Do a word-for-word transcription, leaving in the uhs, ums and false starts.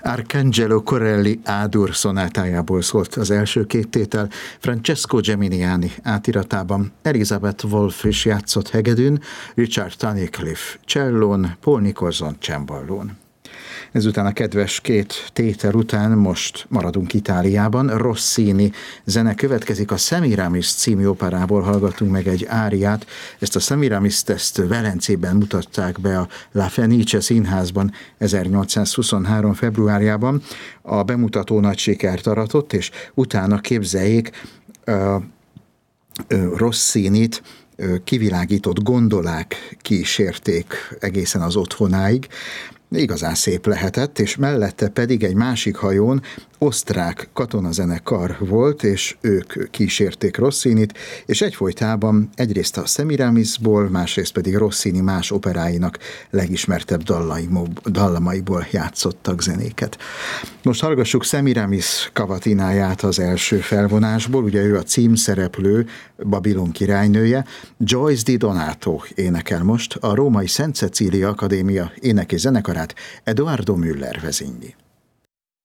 Arcangelo Corelli A-dur szonátájából szólt az első két tétel, Francesco Geminiani átiratában. Elizabeth Wolff is játszott hegedűn, Richard Tunnicliffe csellón, Paul Nicholson cemballón. Ezután a kedves két tétel után most maradunk Itáliában. Rossini zene következik, a Semiramis című operából hallgatunk meg egy áriát. Ezt a Semiramis ezt Velencében mutatták be a La Fenice színházban ezernyolcszázhuszonhárom. februárjában. A bemutató nagy sikert aratott, és utána képzeljék uh, Rossinit kivilágított gondolák kísérték egészen az otthonáig. Igazán szép lehetett, és mellette pedig egy másik hajón osztrák katonazenekar volt, és ők kísérték Rossinit, és egyfolytában egyrészt a Semiramisból, másrészt pedig Rossini más operáinak legismertebb dallamaiból játszottak zenéket. Most hallgassuk Semiramis Cavatináját az első felvonásból, ugye ő a címszereplő, Babilon királynője. Joyce Di Donato énekel most, a római Szent Cecília Akadémia éneki zenekarát Edoardo Müller vezényli.